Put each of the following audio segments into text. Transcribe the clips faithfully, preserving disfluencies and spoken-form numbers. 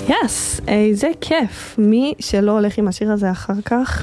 יס, איזה כיף. מי שלא הולך עם השיר הזה אחר כך,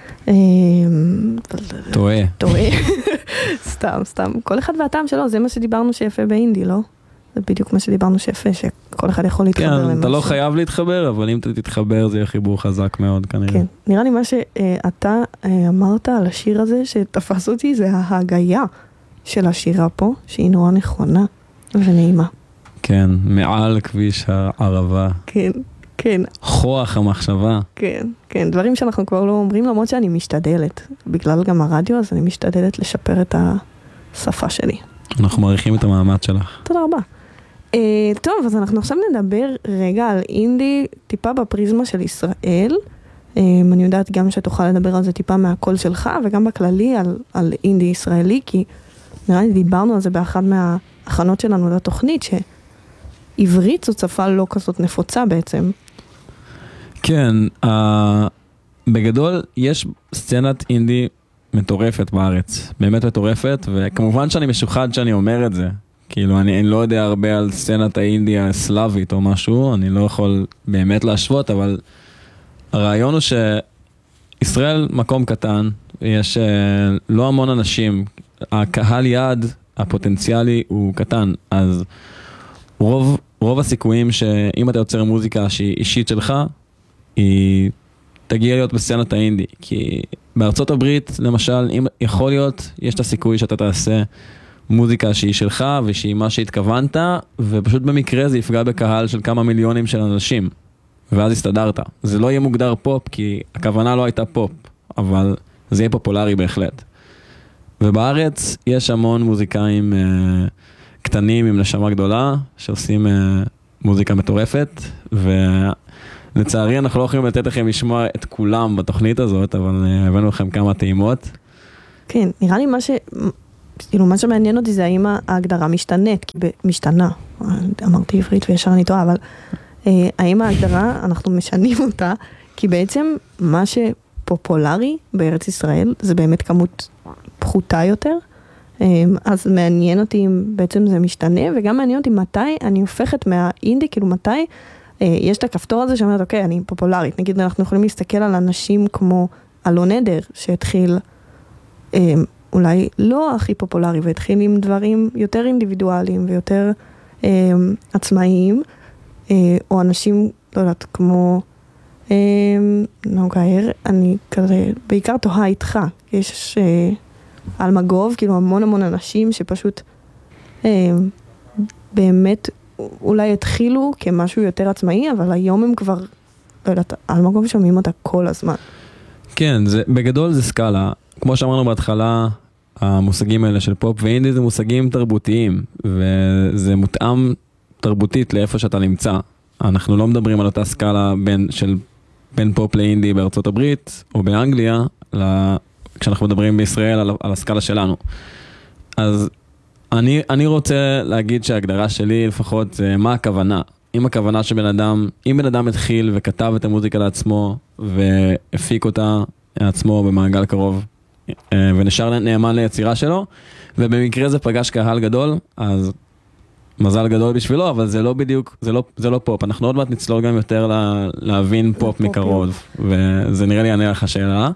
טועה. טועה. סתם, סתם. כל אחד והטעם שלו, זה מה שדיברנו שיפה באינדי, לא? זה בדיוק מה שדיברנו שיפה, שכל אחד יכול להתחבר למשהו. כן, אתה לא חייב להתחבר, אבל אם אתה תתחבר, זה יהיה חיבור חזק מאוד כנראה. כן, נראה לי מה שאתה אמרת על השיר הזה, שתפס אותי, זה ההגייה של השירה פה, שהיא נורא נכונה ונעימה. כן, מעל כביש הערבה. כן, כן. כוח המחשבה. כן, כן, דברים שאנחנו כבר לא אומרים, למרות שאני משתדלת. בגלל גם הרדיו, אז אני משתדלת לשפר את השפה שלי. אנחנו מעריכים את המאמץ שלך. תודה רבה. Uh, טוב, אז אנחנו עכשיו נדבר רגע על אינדי, טיפה בפריזמה של ישראל. Uh, אני יודעת גם שתוכל לדבר על זה טיפה מהקול שלך, וגם בכללי על, על אינדי ישראלי, כי נראה לי דיברנו על זה באחת מההכנות שלנו לתוכנית, שעברית זו שפה לא כזאת נפוצה בעצם. כן, uh, בגדול יש סצנת אינדי מטורפת בארץ, באמת מטורפת, וכמובן שאני משוחד שאני אומר את זה. כאילו, אני, אני לא יודע הרבה על סצנת האינדיה הסלאבית או משהו, אני לא יכול באמת להשוות, אבל הרעיון הוא שישראל מקום קטן, יש לא המון אנשים, הקהל יעד הפוטנציאלי הוא קטן, אז רוב, רוב הסיכויים שאם אתה יוצר מוזיקה שהיא אישית שלך, היא תגיע להיות בסצנת האינדי, כי בארצות הברית, למשל, אם יכול להיות, יש את הסיכוי שאתה תעשה מוזיקה שהיא שלך ושהיא מה שהתכוונת, ופשוט במקרה זה יפגע בקהל של כמה מיליונים של אנשים, ואז הסתדרת. זה לא יהיה מוגדר פופ, כי הכוונה לא הייתה פופ, אבל זה יהיה פופולרי בהחלט. ובארץ יש המון מוזיקאים אה, קטנים עם נשמה גדולה, שעושים אה, מוזיקה מטורפת, ולצערי אנחנו לא יכולים לתת לכם לשמוע את כולם בתוכנית הזאת, אבל אה, הבאנו לכם כמה טעימות. כן, נראה לי מה ש... כאילו, מה שמעניין אותי זה האם ההגדרה משתנית, כי משתנה, אמרתי עברית וישר אני טועה, אבל אה, האם ההגדרה, אנחנו משנים אותה, כי בעצם מה שפופולרי בארץ ישראל, זה באמת כמות פחותה יותר, אה, אז מעניין אותי אם בעצם זה משתנה, וגם מעניין אותי מתי אני הופכת מהאינדי, כאילו מתי אה, יש את הכפתור הזה שאומרת, אוקיי, אני פופולרית, נגיד אנחנו יכולים להסתכל על אנשים כמו אלון עדר, שהתחיל... אה, אולי לא הכי פופולרי, והתחיל עם דברים יותר אינדיבידואליים ויותר אה, עצמאיים, אה, או אנשים, לא יודעת, כמו אה, נוגער, אני כזה, בעיקר תוהה איתך, יש אה, על מגוב, כאילו המון המון אנשים שפשוט אה, באמת אולי התחילו כמשהו יותר עצמאי, אבל היום הם כבר, לא יודעת, על מגוב שומעים אותה כל הזמן. כן, זה, בגדול זה סקאלה. כמו שאמרנו בהתחלה, המושגים האלה של פופ ואינדי זה מושגים תרבותיים, וזה מותאם תרבותית לאיפה שאתה נמצא. אנחנו לא מדברים על אותה סקאלה בין, של, בין פופ לאינדי בארצות הברית או באנגליה, לה, כשאנחנו מדברים בישראל על, על הסקאלה שלנו. אז אני, אני רוצה להגיד שההגדרה שלי לפחות זה מה הכוונה. אם הכוונה שבן אדם, אם בן אדם התחיל וכתב את המוזיקה לעצמו והפיק אותה לעצמו במעגל קרוב, ונשאר נאמן ליצירה שלו, ובמקרה זה פגש קהל גדול, אז מזל גדול בשבילו, אבל זה לא בדיוק, זה לא, זה לא פופ. אנחנו עוד מעט נצלול גם יותר לה, להבין פופ מקרוב, וזה נראה לי יענה לך שאלה.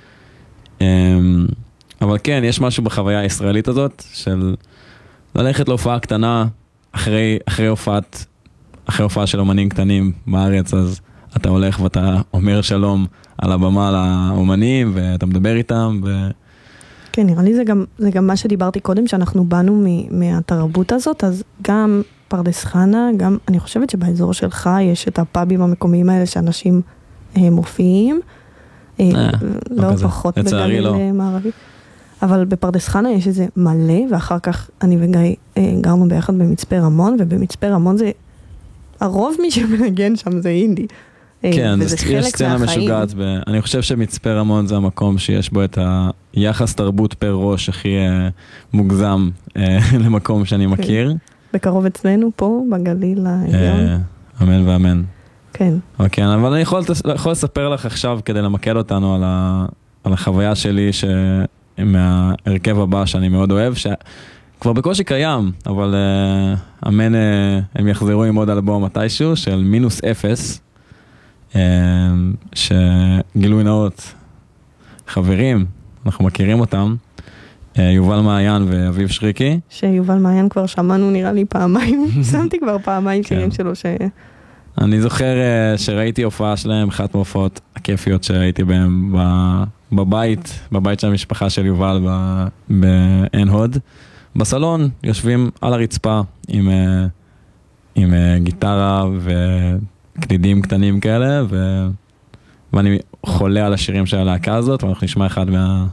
אבל כן, יש משהו בחוויה הישראלית הזאת, של ללכת להופעה קטנה, אחרי, אחרי הופעת, אחרי הופעה של אומנים קטנים בארץ, אז אתה הולך ואתה אומר שלום על הבמה לאומנים, ואתה מדבר איתם. ו... כן, נראה לי זה גם, זה גם מה שדיברתי קודם, שאנחנו באנו מ, מהתרבות הזאת, אז גם פרדס חנה, גם, אני חושבת שבאזור שלך יש את הפאבים המקומיים האלה שאנשים אה, מופיעים, אה, אה, לא כזה. פחות בגליל לא. מערבי, אבל בפרדס חנה יש איזה מלא, ואחר כך אני וגיא אה, גרנו ביחד במצפה רמון, ובמצפה רמון זה, הרוב מי שמנגן שם זה אינדי. כן, יש סצנה משוגעת, אני חושב שמצפה רמון זה המקום שיש בו את היחס תרבות פר ראש הכי מוגזם למקום שאני מכיר. בקרוב אצלנו פה, בגליל העליון. אמן ואמן. כן. אוקיי, אבל אני יכול לספר לך עכשיו כדי למקד אותנו על החוויה שלי מההרכב הבא שאני מאוד אוהב, כבר בקושי קיים, אבל uh, אמן uh, הם יחזרו עם עוד אלבום מתישהו של מינוס אפס, uh, שגילוי נאות, חברים, אנחנו מכירים אותם, uh, יובל מעיין ואביב שריקי. שיובל מעיין כבר שמענו נראה לי פעמיים, שמתי כבר פעמיים שירים שלו ש... אני זוכר uh, שראיתי הופעה שלהם, אחת מהופעות הכיפיות שהייתי בהם בבית, בבית של המשפחה של יובל בעין הוד. בסלון יושבים על הרצפה עם, עם גיטרה וקלידים קטנים כאלה, ו... ואני חולה על השירים של הלהקה הזאת, ואנחנו נשמע אחד מה...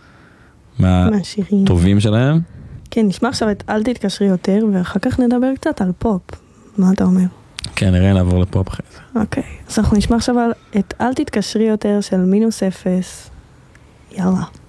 מהטובים שלהם. כן, נשמע עכשיו את אל תתקשרי יותר, ואחר כך נדבר קצת על פופ. מה אתה אומר? כן, נראה לעבור לפופ אחרי זה. אוקיי, אז אנחנו נשמע עכשיו את אל תתקשרי יותר של מינוס אפס. יאללה.